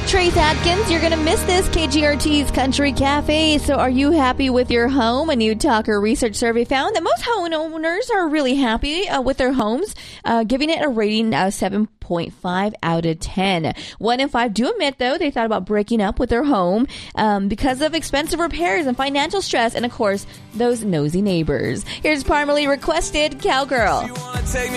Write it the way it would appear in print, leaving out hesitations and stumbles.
Trace Atkins, you're going to miss this. KGRT's Country Cafe. So are you happy with your home? A new Talker research survey found that most homeowners are really happy with their homes, giving it a rating of 7.5 out of 10. 1 in 5 do admit, though, they thought about breaking up with their home because of expensive repairs and financial stress, and, of course, those nosy neighbors. Here's Parmalee requested Cowgirl.